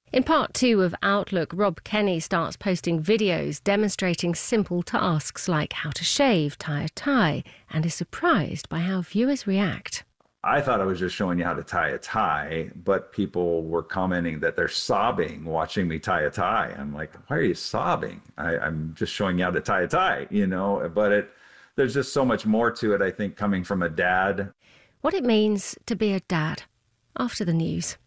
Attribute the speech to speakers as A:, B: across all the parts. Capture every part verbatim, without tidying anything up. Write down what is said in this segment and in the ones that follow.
A: In part two of Outlook, Rob Kenny starts posting videos demonstrating simple tasks like how to shave, tie a tie, and is surprised by how viewers react.
B: I thought I was just showing you how to tie a tie, but people were commenting that they're sobbing watching me tie a tie. I'm like, why are you sobbing? I, I'm just showing you how to tie a tie, you know, but it, there's just so much more to it, I think, coming from a dad.
A: What it means to be a dad after the news.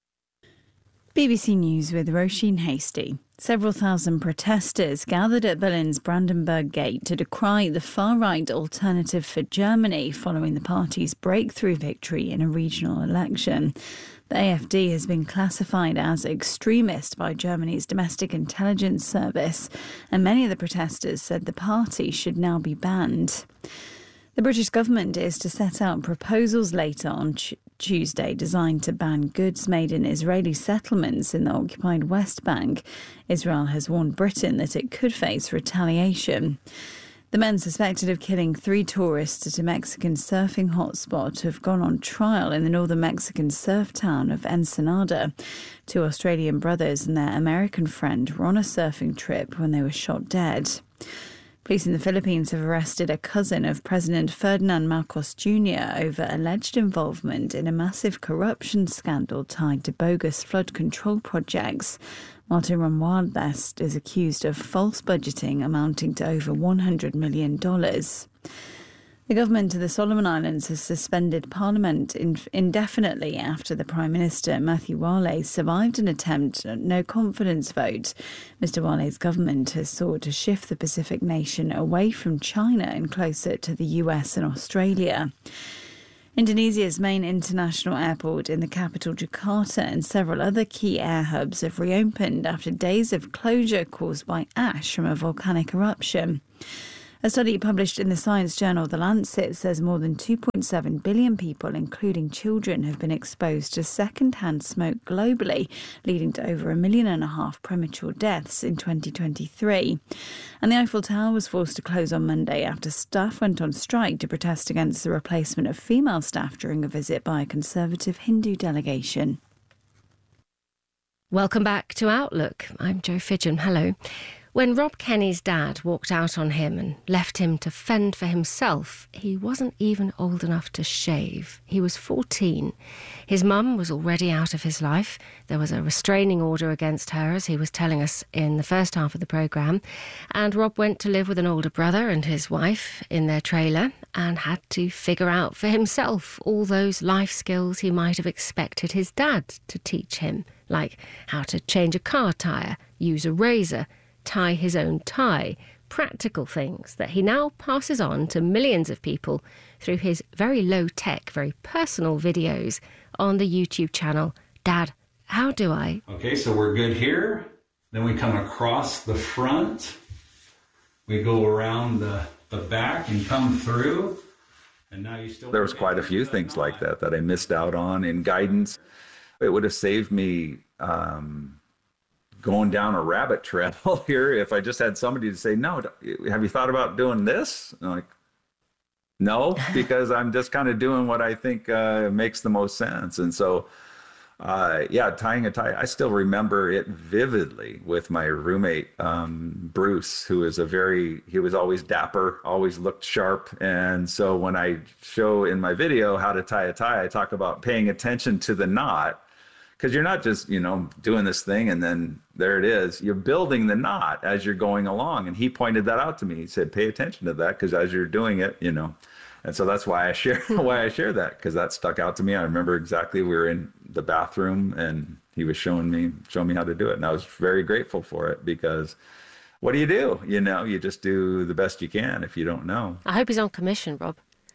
C: B B C News with Roisin Hasty. Several thousand protesters gathered at Berlin's Brandenburg Gate to decry the far-right Alternative for Germany following the party's breakthrough victory in a regional election. The A F D has been classified as extremist by Germany's domestic intelligence service, and many of the protesters said the party should now be banned. The British government is to set out proposals later on ch- Tuesday designed to ban goods made in Israeli settlements in the occupied West Bank. Israel has warned Britain that it could face retaliation. The men suspected of killing three tourists at a Mexican surfing hotspot have gone on trial in the northern Mexican surf town of Ensenada. Two Australian brothers and their American friend were on a surfing trip when they were shot dead. Police in the Philippines have arrested a cousin of President Ferdinand Marcos Junior over alleged involvement in a massive corruption scandal tied to bogus flood control projects. Martin Romualdez is accused of false budgeting amounting to over one hundred million dollars. The government of the Solomon Islands has suspended Parliament indefinitely after the Prime Minister, Matthew Wale, survived an attempt at no confidence vote. Mister Wale's government has sought to shift the Pacific nation away from China and closer to the U S and Australia. Indonesia's main international airport in the capital Jakarta and several other key air hubs have reopened after days of closure caused by ash from a volcanic eruption. A study published in the science journal The Lancet says more than two point seven billion people, including children, have been exposed to second-hand smoke globally, leading to over a million and a half premature deaths in twenty twenty-three. And the Eiffel Tower was forced to close on Monday after staff went on strike to protest against the replacement of female staff during a visit by a conservative Hindu delegation.
A: Welcome back to Outlook. I'm Jo Fidgen. Hello. When Rob Kenny's dad walked out on him and left him to fend for himself, he wasn't even old enough to shave. He was fourteen. His mum was already out of his life. There was a restraining order against her, as he was telling us in the first half of the programme. And Rob went to live with an older brother and his wife in their trailer and had to figure out for himself all those life skills he might have expected his dad to teach him, like how to change a car tyre, use a razor, tie his own tie, practical things that he now passes on to millions of people through his very low-tech, very personal videos on the YouTube channel, Dad, How Do I?
D: Okay, so we're good here. Then we come across the front. We go around the, the back and come through. And now you still...
B: There was quite a few things like that that I missed out on in guidance. It would have saved me... Um, going down a rabbit trail here if I just had somebody to say, no, have you thought about doing this? And I'm like, no, because I'm just kind of doing what I think uh, makes the most sense. And so, uh, yeah, tying a tie, I still remember it vividly with my roommate, um, Bruce, who is a very, he was always dapper, always looked sharp. And so when I show in my video how to tie a tie, I talk about paying attention to the knot. Because you're not just, you know, doing this thing and then there it is. You're building the knot as you're going along. And he pointed that out to me. He said, pay attention to that because as you're doing it, you know. And so that's why I share why I share that, because that stuck out to me. I remember exactly we were in the bathroom and he was showing me showing me how to do it. And I was very grateful for it because what do you do? You know, you just do the best you can if you don't know.
A: I hope he's on commission, Rob.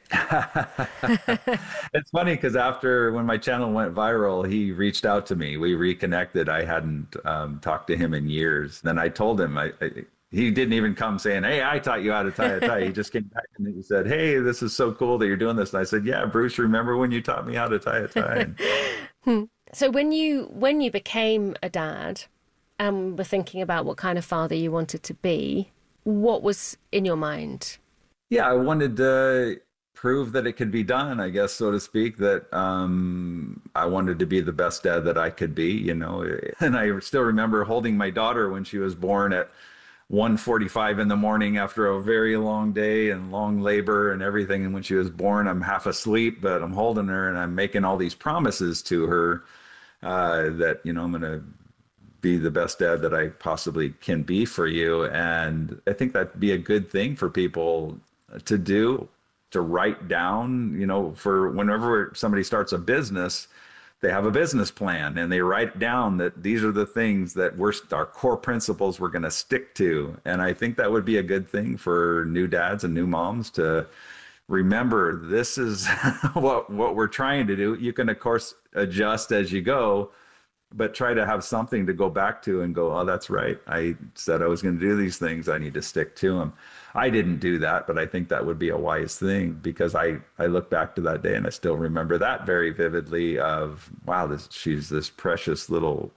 B: It's funny because after when my channel went viral, he reached out to me. We reconnected. I hadn't um, talked to him in years. Then I told him, I, I, he didn't even come saying, hey, I taught you how to tie a tie. He just came back and he said, hey, this is so cool that you're doing this. And I said, yeah, Bruce, remember when you taught me how to tie a tie?
A: So when you when you became a dad and were thinking about what kind of father you wanted to be, what was in your mind?
B: Yeah, I wanted to... prove that it could be done, I guess, so to speak, that um, I wanted to be the best dad that I could be, you know. And I still remember holding my daughter when she was born at one forty-five in the morning after a very long day and long labor and everything. And when she was born, I'm half asleep, but I'm holding her and I'm making all these promises to her uh, that, you know, I'm going to be the best dad that I possibly can be for you. And I think that'd be a good thing for people to do, to write down, you know, for whenever somebody starts a business, they have a business plan and they write down that these are the things that we're, our core principles we're going to stick to. And I think that would be a good thing for new dads and new moms to remember. This is what, what we're trying to do. You can, of course, adjust as you go, but try to have something to go back to and go, oh, that's right. I said I was going to do these things. I need to stick to them. I didn't do that, but I think that would be a wise thing, because I, I look back to that day and I still remember that very vividly of, wow, this, she's this precious little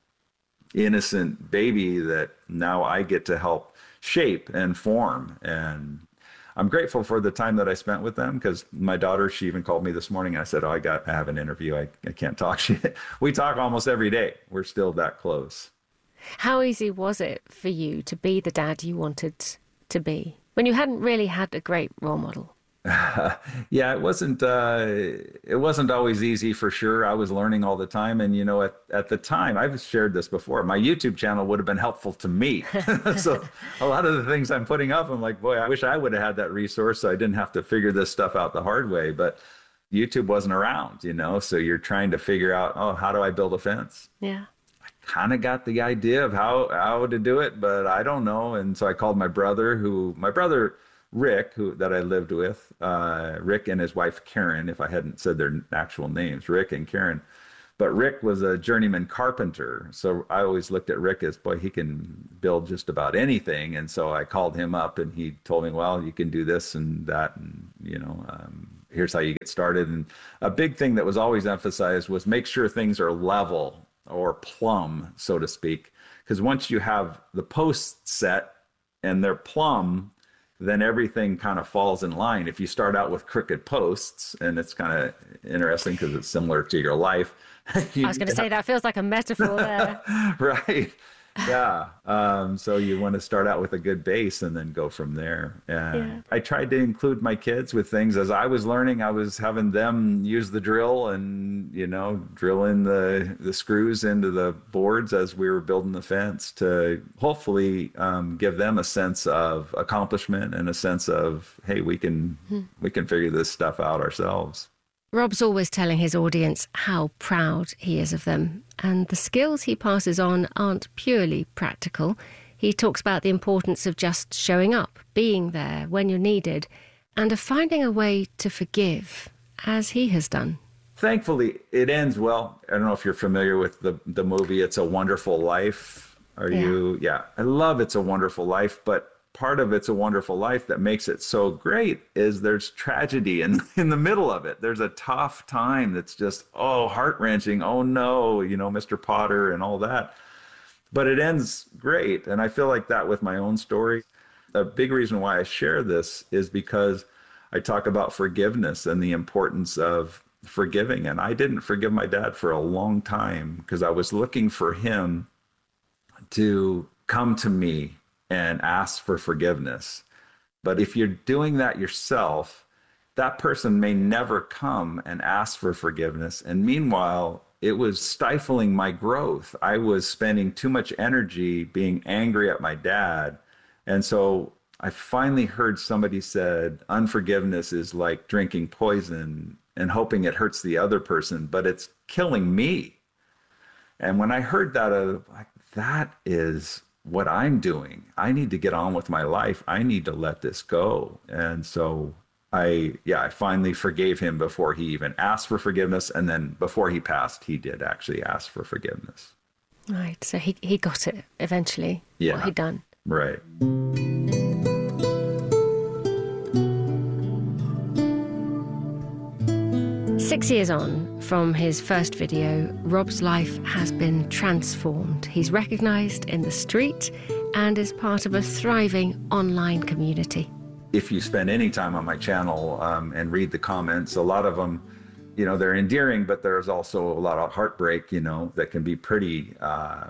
B: innocent baby that now I get to help shape and form. And I'm grateful for the time that I spent with them, because my daughter, she even called me this morning and I said, oh, I got, I have an interview. I, I can't talk. She, we talk almost every day. We're still that close.
A: How easy was it for you to be the dad you wanted to be when you hadn't really had a great role model?
B: Uh, yeah, it wasn't, uh, it wasn't always easy, for sure. I was learning all the time. And, you know, at, at the time, I've shared this before, my YouTube channel would have been helpful to me. So a lot of the things I'm putting up, I'm like, boy, I wish I would have had that resource so I didn't have to figure this stuff out the hard way. But YouTube wasn't around, you know, so you're trying to figure out, oh, how do I build a fence?
A: Yeah.
B: Kind of got the idea of how, how to do it, but I don't know. And so I called my brother, who, my brother, Rick, who that I lived with, uh, Rick and his wife, Karen, if I hadn't said their actual names, Rick and Karen. But Rick was a journeyman carpenter. So I always looked at Rick as, boy, he can build just about anything. And so I called him up and he told me, well, you can do this and that. And, you know, um, here's how you get started. And a big thing that was always emphasized was make sure things are level or plumb, so to speak. Because once you have the posts set and they're plumb, then everything kind of falls in line. If you start out with crooked posts, and it's kind of interesting because it's similar to your life. you,
A: I was going to say, that feels like a metaphor there.
B: Right. Yeah. Um, so you want to start out with a good base and then go from there. And yeah. I tried to include my kids with things as I was learning. I was having them use the drill and, you know, drill in the, the screws into the boards as we were building the fence to hopefully um, give them a sense of accomplishment and a sense of, hey, we can, hmm. we can figure this stuff out ourselves.
A: Rob's always telling his audience how proud he is of them, and the skills he passes on aren't purely practical. He talks about the importance of just showing up, being there when you're needed, and of finding a way to forgive, as he has done.
B: Thankfully, it ends well. I don't know if you're familiar with the, the movie It's a Wonderful Life. Are yeah. you? Yeah, I love It's a Wonderful Life, but part of It's a Wonderful Life that makes it so great is there's tragedy in, in the middle of it. There's a tough time that's just, oh, heart-wrenching. Oh, no, you know, Mister Potter and all that. But it ends great. And I feel like that with my own story. A big reason why I share this is because I talk about forgiveness and the importance of forgiving. And I didn't forgive my dad for a long time because I was looking for him to come to me and ask for forgiveness. But if you're doing that yourself, that person may never come and ask for forgiveness. And meanwhile, it was stifling my growth. I was spending too much energy being angry at my dad. And so I finally heard somebody said, unforgiveness is like drinking poison and hoping it hurts the other person, but it's killing me. And when I heard that, I was like, that is what I'm doing. I need to get on with my life. I need to let this go. And so I, yeah, I finally forgave him before he even asked for forgiveness. And then before he passed, he did actually ask for forgiveness.
A: Right. So he, he got it eventually.
B: Yeah.
A: What he'd done.
B: Right.
A: Six years on from his first video, Rob's life has been transformed. He's recognised in the street and is part of a thriving online community.
B: if you spend any time on my channel um, and read the comments, a lot of them, you know, they're endearing, but there's also a lot of heartbreak, you know, that can be pretty, uh,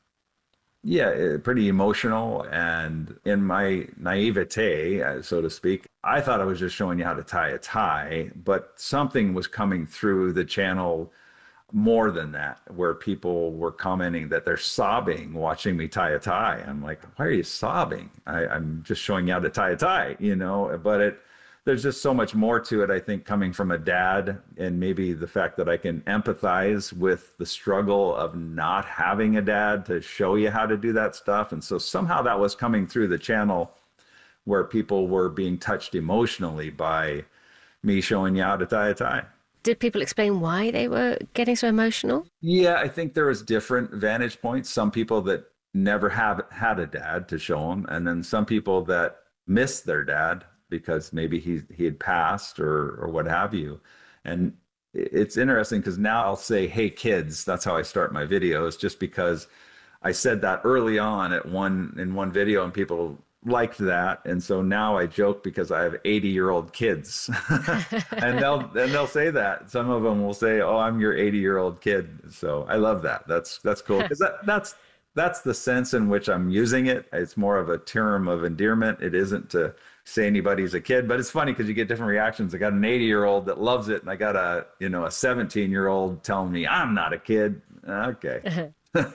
B: yeah, pretty emotional. And in my naivete, uh, so to speak, I thought I was just showing you how to tie a tie, but something was coming through the channel more than that, where people were commenting that they're sobbing watching me tie a tie. I'm like, why are you sobbing? I, I'm just showing you how to tie a tie, you know, but it, there's just so much more to it, I think, coming from a dad, and maybe the fact that I can empathize with the struggle of not having a dad to show you how to do that stuff. And so somehow that was coming through the channel, where people were being touched emotionally by me showing you how to tie a tie.
A: Did people explain why they were getting so emotional?
B: Yeah, I think there was different vantage points. Some people that never have had a dad to show them, and then some people that miss their dad because maybe he he had passed or or what have you. And it's interesting because now I'll say, hey kids, that's how I start my videos, just because I said that early on at one in one video and people liked that. And so now I joke because I have eighty year old kids and they'll and they'll say that. Some of them will say, oh, I'm your eighty year old kid. So I love that. That's that's cool, because that, that's that's the sense in which I'm using it. It's more of a term of endearment. It isn't to say anybody's a kid, but it's funny because you get different reactions. I got an eighty year old that loves it, and I got a, you know, a seventeen year old telling me I'm not a kid. Okay.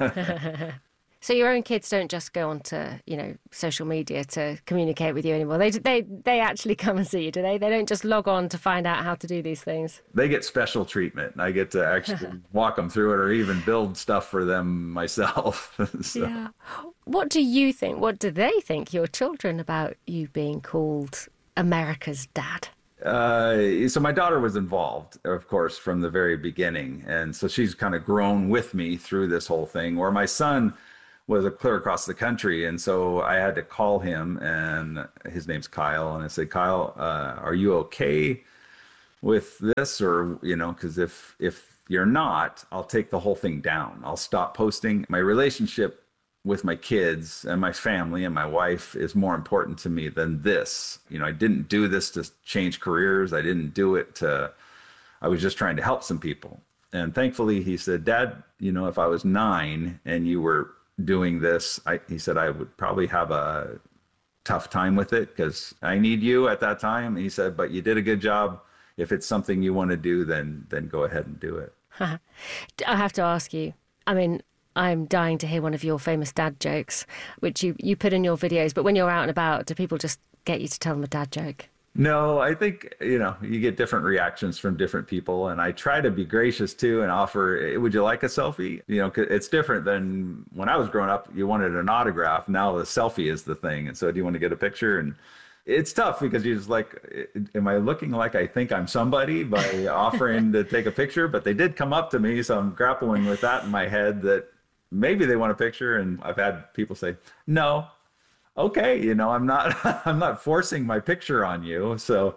A: So your own kids don't just go onto, you know, social media to communicate with you anymore. They they they actually come and see you, do they? They don't just log on to find out how to do these things.
B: They get special treatment, and I get to actually walk them through it, or even build stuff for them myself. So.
A: Yeah. What do you think? What do they think, your children, about you being called America's dad?
B: Uh, so my daughter was involved, of course, from the very beginning, and so she's kind of grown with me through this whole thing. Where my son was a clear across the country, and so I had to call him, and his name's Kyle, and I said, Kyle, uh, are you okay with this? Or, you know, because if if you're not, I'll take the whole thing down. I'll stop posting. My relationship with my kids and my family and my wife is more important to me than this. You know, I didn't do this to change careers. I didn't do it to, I was just trying to help some people. And thankfully he said, Dad, you know, if I was nine and you were doing this, I, he said, I would probably have a tough time with it because I need you at that time. He said, but you did a good job. If it's something you want to do, then then go ahead and do it.
A: I have to ask you, I mean, I'm dying to hear one of your famous dad jokes, which you, you put in your videos, but when you're out and about, do people just get you to tell them a dad joke?
B: No, I think, you know, you get different reactions from different people, and I try to be gracious too and offer, would you like a selfie? You know, it's different than when I was growing up, you wanted an autograph. Now the selfie is the thing. And so do you want to get a picture? And it's tough because you're just like, am I looking like I think I'm somebody by offering to take a picture? But they did come up to me, so I'm grappling with that in my head, that maybe they want a picture. And I've had people say, no. Okay, you know, I'm not I'm not forcing my picture on you. So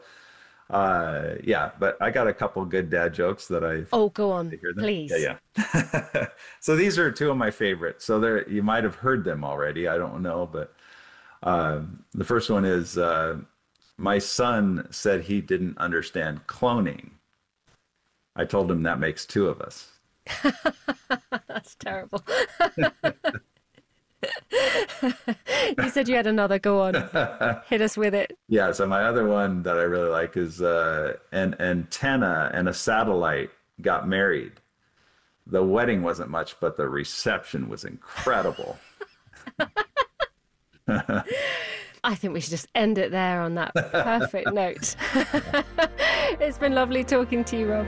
B: uh yeah, but I got a couple good dad jokes that I
A: Oh, go on, please.
B: Yeah, yeah. So these are two of my favorites. So there, you might have heard them already. I don't know, but uh, the first one is uh my son said he didn't understand cloning. I told him that makes two of us.
A: That's terrible. You said you had another. Go on. Hit us with it.
B: Yeah, so my other one that I really like is uh, an antenna and a satellite got married. The wedding wasn't much, but the reception was incredible.
A: I think we should just end it there on that perfect note. It's been lovely talking to you, Rob.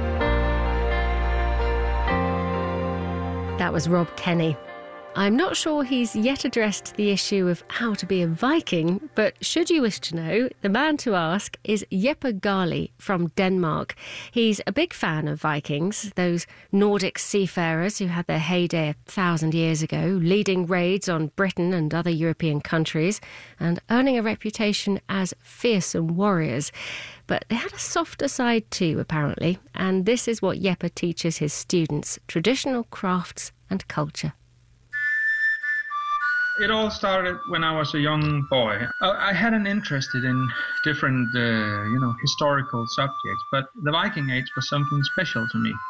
A: That was Rob Kenny. I'm not sure he's yet addressed the issue of how to be a Viking, but should you wish to know, the man to ask is Jeppe Gali from Denmark. He's a big fan of Vikings, those Nordic seafarers who had their heyday a thousand years ago, leading raids on Britain and other European countries and earning a reputation as fearsome warriors. But they had a softer side too, apparently, and this is what Jeppe teaches his students: traditional crafts and culture.
E: It all started when I was a young boy. I had an interest in different, uh, you know, historical subjects, but the Viking Age was something special to me.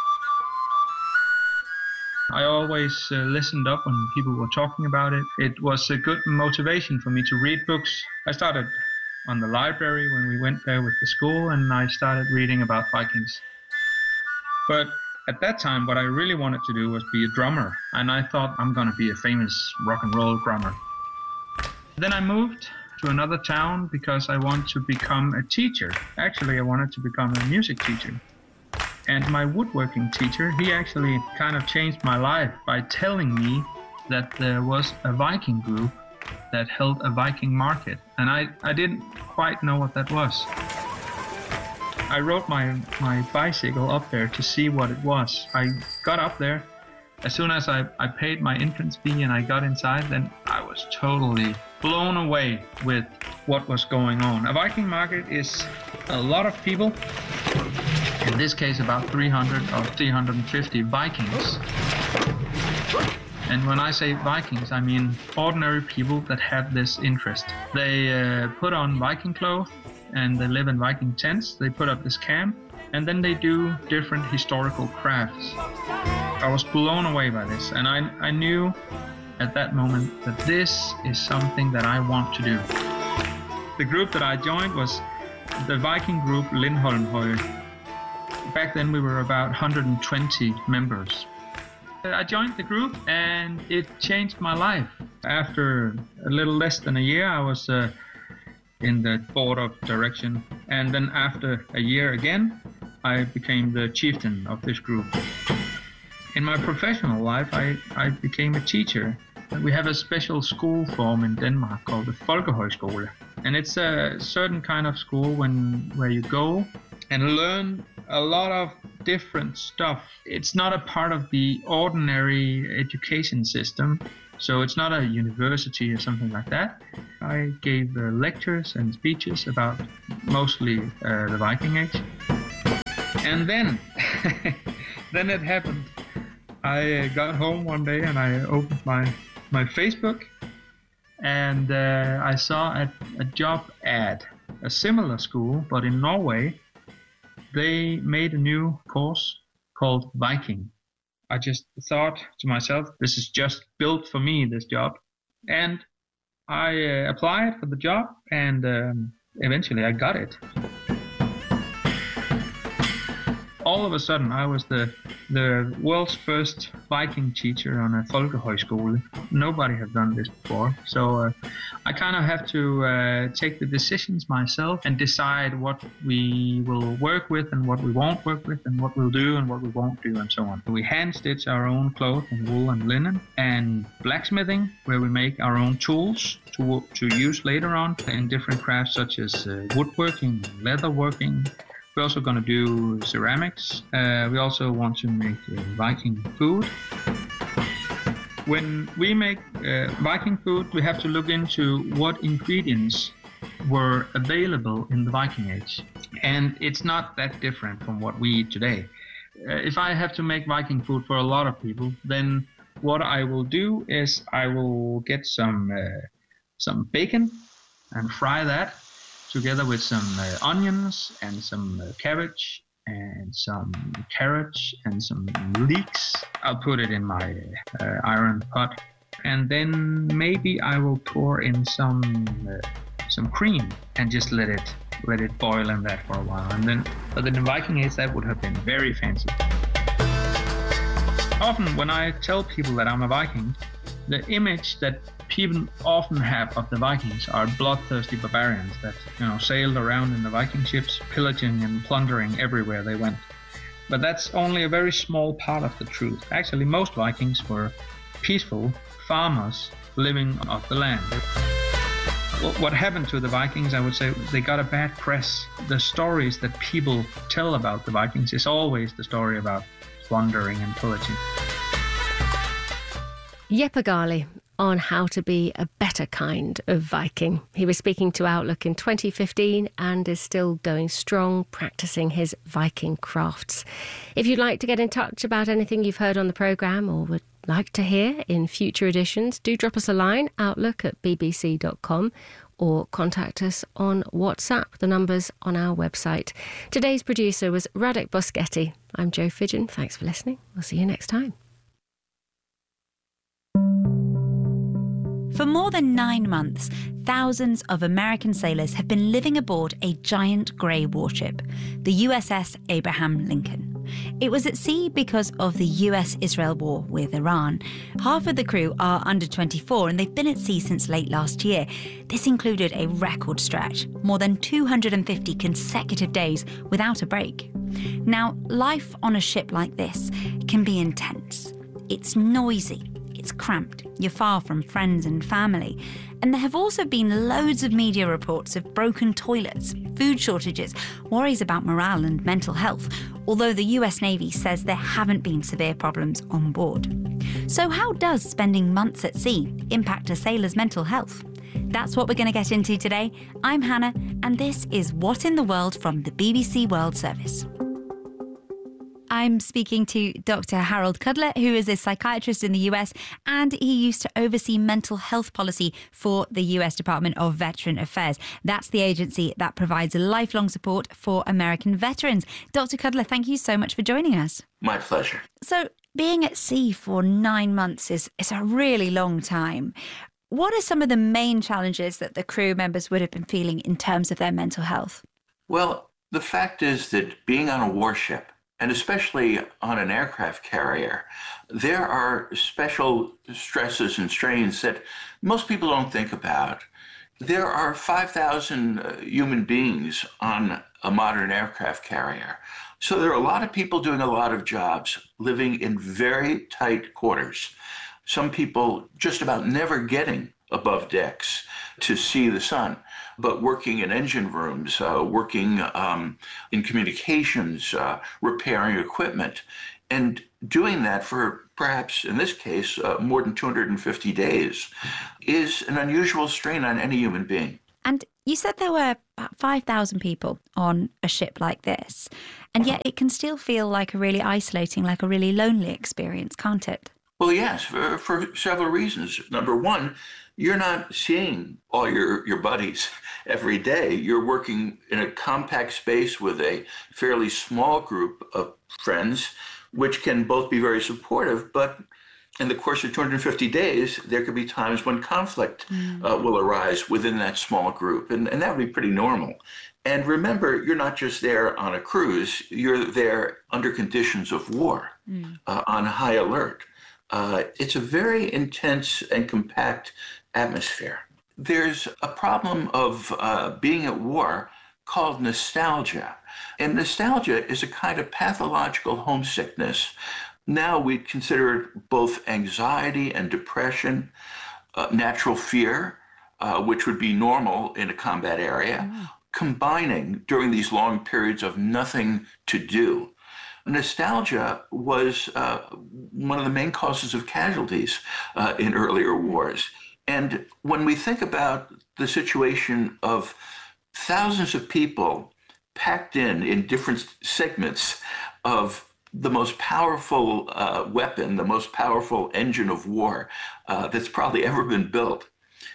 E: I always uh, listened up when people were talking about it. It was a good motivation for me to read books. I started on the library when we went there with the school, and I started reading about Vikings. But at that time, what I really wanted to do was be a drummer, and I thought I'm going to be a famous rock and roll drummer. Then I moved to another town because I wanted to become a teacher. Actually, I wanted to become a music teacher. And my woodworking teacher, he actually kind of changed my life by telling me that there was a Viking group that held a Viking market. And I, I didn't quite know what that was. I rode my, my bicycle up there to see what it was. I got up there. As soon as I, I paid my entrance fee and I got inside, then I was totally blown away with what was going on. A Viking market is a lot of people. In this case, about three hundred or three hundred fifty Vikings. And when I say Vikings, I mean ordinary people that have this interest. They uh, put on Viking clothes and they live in Viking tents. They put up this camp and then they do different historical crafts. I was blown away by this, and I, I knew at that moment that this is something that I want to do. The group that I joined was the Viking group Lindholmhøj. Back then we were about one hundred twenty members. I joined the group and it changed my life. After a little less than a year, I was uh, in the board of direction. And then after a year again, I became the chieftain of this group. In my professional life, I, I became a teacher. We have a special school form in Denmark called the Folkehøjskole. And it's a certain kind of school when where you go and learn a lot of different stuff. It's not a part of the ordinary education system, so it's not a university or something like that. I gave uh, lectures and speeches about mostly uh, the Viking Age. And then, then it happened. I uh, got home one day and I opened my, my Facebook, and uh, I saw a, a job ad, a similar school, but in Norway. They made a new course called Viking. I just thought to myself, this is just built for me, this job. And I uh, applied for the job, and um, eventually I got it. All of a sudden, I was the the world's first Viking teacher on a Folkehøjskole. Nobody had done this before, so uh, I kind of have to uh, take the decisions myself and decide what we will work with and what we won't work with, and what we'll do and what we won't do, and so on. We hand stitch our own clothes in wool and linen, and blacksmithing, where we make our own tools to to use later on in different crafts such as uh, woodworking, leatherworking. We're also going to do ceramics. Uh, we also want to make uh, Viking food. When we make uh, Viking food, we have to look into what ingredients were available in the Viking Age. And it's not that different from what we eat today. Uh, if I have to make Viking food for a lot of people, then what I will do is I will get some, uh, some bacon and fry that, together with some uh, onions and some uh, cabbage and some carrots and some leeks. I'll put it in my uh, iron pot, and then maybe I will pour in some uh, some cream and just let it let it boil in that for a while. And then, but in the Viking Age, that would have been very fancy. Often, when I tell people that I'm a Viking, the image that people often have of the Vikings are bloodthirsty barbarians that, you know, sailed around in the Viking ships, pillaging and plundering everywhere they went. But that's only a very small part of the truth. Actually, most Vikings were peaceful farmers living off the land. What happened to the Vikings, I would say, they got a bad press. The stories that people tell about the Vikings is always the story about plundering and pillaging.
A: Jeppe Ghali on how to be a better kind of Viking. He was speaking to Outlook in twenty fifteen and is still going strong, practising his Viking crafts. If you'd like to get in touch about anything you've heard on the programme or would like to hear in future editions, do drop us a line, outlook at b b c dot com, or contact us on WhatsApp. The number's on our website. Today's producer was Radek Boschetti. I'm Jo Fidgen. Thanks for listening. We'll see you next time.
F: For more than nine months, thousands of American sailors have been living aboard a giant grey warship, the U S S Abraham Lincoln. It was at sea because of the U S Israel war with Iran. Half of the crew are under twenty-four and they've been at sea since late last year. This included a record stretch, more than two hundred fifty consecutive days without a break. Now, life on a ship like this can be intense. It's noisy. It's cramped, you're far from friends and family. And there have also been loads of media reports of broken toilets, food shortages, worries about morale and mental health, although the U S Navy says there haven't been severe problems on board. So how does spending months at sea impact a sailor's mental health? That's what we're going to get into today. I'm Hannah, and this is What in the World from the B B C World Service. I'm speaking to Doctor Harold Kudler, who is a psychiatrist in the U S, and he used to oversee mental health policy for the U S Department of Veteran Affairs. That's the agency that provides lifelong support for American veterans. Doctor Kudler, thank you so much for joining us.
G: My pleasure.
F: So, being at sea for nine months is, is a really long time. What are some of the main challenges that the crew members would have been feeling in terms of their mental health?
G: Well, the fact is that being on a warship, and especially on an aircraft carrier, there are special stresses and strains that most people don't think about. There are five thousand uh, human beings on a modern aircraft carrier. So there are a lot of people doing a lot of jobs, living in very tight quarters. Some people just about never getting above decks to see the sun, but working in engine rooms, uh, working um, in communications, uh, repairing equipment, and doing that for perhaps, in this case, uh, more than two hundred fifty days is an unusual strain on any human being.
F: And you said there were about five thousand people on a ship like this, and yet it can still feel like a really isolating, like a really lonely experience, can't it?
G: Well, yes, for, for several reasons. Number one, you're not seeing all your, your buddies every day. You're working in a compact space with a fairly small group of friends, which can both be very supportive, but in the course of two hundred fifty days, there could be times when conflict mm. uh, will arise within that small group, and, and that would be pretty normal. And remember, you're not just there on a cruise, you're there under conditions of war, mm. uh, on high alert. Uh, it's a very intense and compact atmosphere. There's a problem of uh, being at war called nostalgia. And nostalgia is a kind of pathological homesickness. Now we consider it both anxiety and depression, uh, natural fear, uh, which would be normal in a combat area, mm. combining during these long periods of nothing to do. Nostalgia was uh, one of the main causes of casualties uh, in earlier wars. And when we think about the situation of thousands of people packed in in different segments of the most powerful uh, weapon, the most powerful engine of war uh, that's probably ever been built,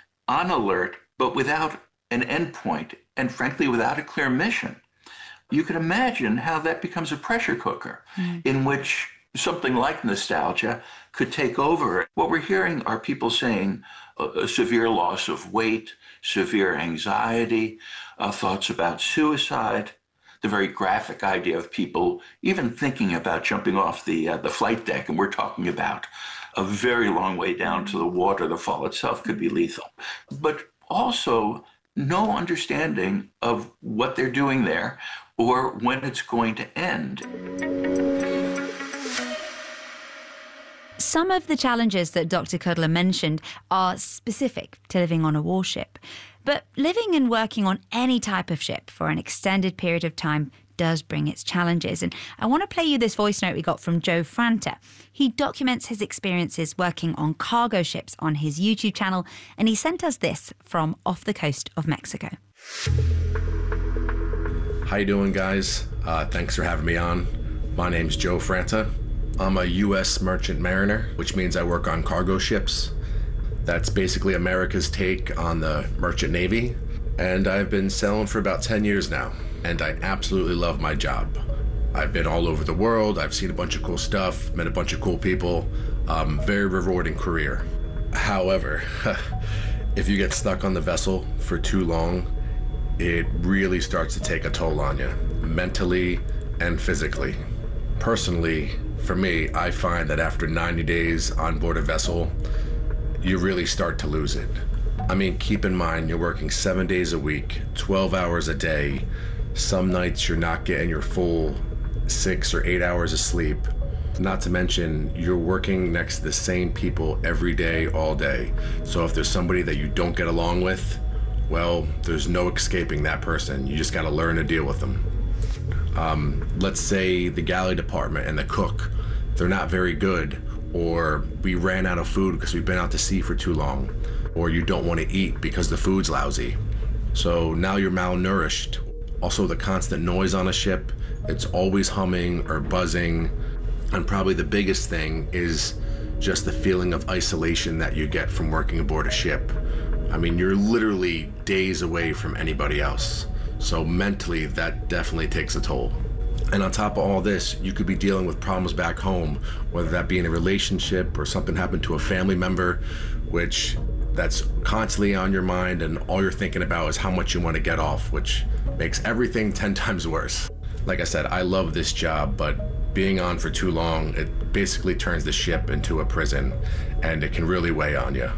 G: on alert, but without an endpoint, and frankly, without a clear mission, you can imagine how that becomes a pressure cooker mm. in which something like nostalgia could take over. What we're hearing are people saying a, a severe loss of weight, severe anxiety, uh, thoughts about suicide, the very graphic idea of people even thinking about jumping off the uh, the flight deck, and we're talking about a very long way down to the water. The fall itself could be lethal. But also no understanding of what they're doing there or when it's going to end.
F: Some of the challenges that Doctor Kudler mentioned are specific to living on a warship. But living and working on any type of ship for an extended period of time does bring its challenges. And I want to play you this voice note we got from Joe Franta. He documents his experiences working on cargo ships on his YouTube channel, and he sent us this from off the coast of Mexico.
H: How you doing, guys? Uh, thanks for having me on. My name's Joe Franta. I'm a U S merchant mariner, which means I work on cargo ships. That's basically America's take on the merchant navy. And I've been sailing for about ten years now, and I absolutely love my job. I've been all over the world, I've seen a bunch of cool stuff, met a bunch of cool people. Um, very rewarding career. However, if you get stuck on the vessel for too long, it really starts to take a toll on you, mentally and physically. Personally, for me, I find that after ninety days on board a vessel, you really start to lose it. I mean, keep in mind, you're working seven days a week, twelve hours a day. Some nights you're not getting your full six or eight hours of sleep. Not to mention, you're working next to the same people every day, all day. So if there's somebody that you don't get along with, well, there's no escaping that person. You just gotta learn to deal with them. Um, let's say the galley department and the cook, they're not very good, or we ran out of food because we've been out to sea for too long, or you don't want to eat because the food's lousy. So now you're malnourished. Also, the constant noise on a ship, it's always humming or buzzing. And probably the biggest thing is just the feeling of isolation that you get from working aboard a ship. I mean, you're literally days away from anybody else. So mentally, that definitely takes a toll. And on top of all this, you could be dealing with problems back home, whether that be in a relationship or something happened to a family member, which that's constantly on your mind, and all you're thinking about is how much you want to get off, which makes everything ten times worse. Like I said, I love this job, but being on for too long, it basically turns the ship into a prison, and it can really weigh on you.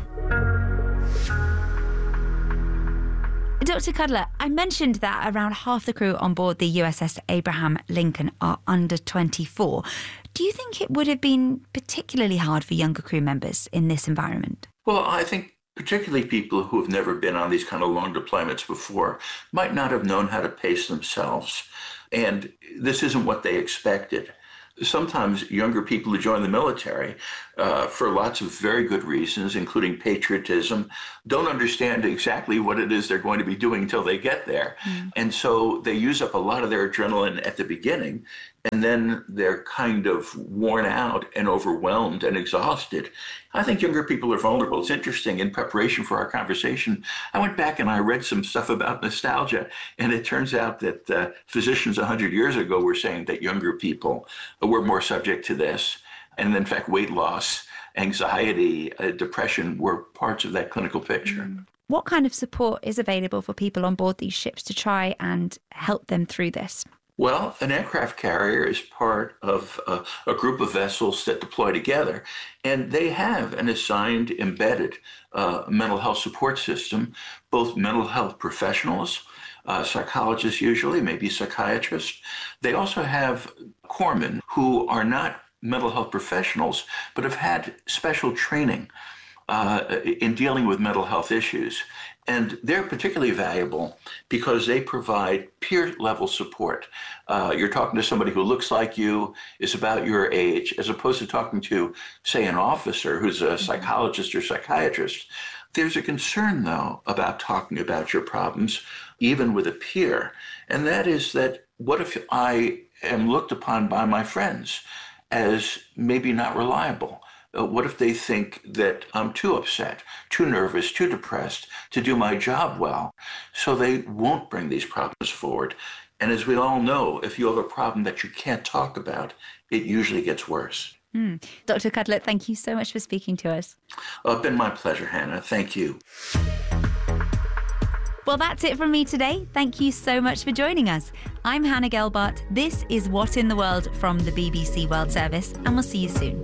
F: Doctor Cudler, I mentioned that around half the crew on board the U S S Abraham Lincoln are under twenty-four. Do you think it would have been particularly hard for younger crew members in this environment?
G: Well, I think particularly people who have never been on these kind of long deployments before might not have known how to pace themselves. And this isn't what they expected. Sometimes younger people who join the military, uh, for lots of very good reasons, including patriotism, don't understand exactly what it is they're going to be doing until they get there. Mm. And so they use up a lot of their adrenaline at the beginning, and then they're kind of worn out and overwhelmed and exhausted. I think younger people are vulnerable. It's interesting, in preparation for our conversation, I went back and I read some stuff about nostalgia, and it turns out that uh, physicians one hundred years ago were saying that younger people were more subject to this. And in fact, weight loss, anxiety, uh, depression were parts of that clinical picture. Mm.
F: What kind of support is available for people on board these ships to try and help them through this?
G: Well, an aircraft carrier is part of a, a group of vessels that deploy together, and they have an assigned, embedded uh, mental health support system, both mental health professionals, uh, psychologists usually, maybe psychiatrists. They also have corpsmen who are not mental health professionals, but have had special training uh, in dealing with mental health issues. And they're particularly valuable because they provide peer-level support. Uh, you're talking to somebody who looks like you, is about your age, as opposed to talking to, say, an officer who's a psychologist or psychiatrist. There's a concern, though, about talking about your problems, even with a peer. And that is that, what if I am looked upon by my friends as maybe not reliable? Uh, what if they think that I'm too upset, too nervous, too depressed to do my job well? So they won't bring these problems forward. And as we all know, if you have a problem that you can't talk about, it usually gets worse.
F: Mm. Doctor Cudler, thank you so much for speaking to us.
G: Oh, it's been my pleasure, Hannah. Thank you.
F: Well, that's it from me today. Thank you so much for joining us. I'm Hannah Gelbart. This is What in the World from the B B C World Service, and we'll see you soon.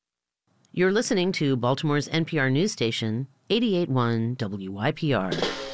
I: You're listening to Baltimore's N P R news station, eighty-eight point one W Y P R.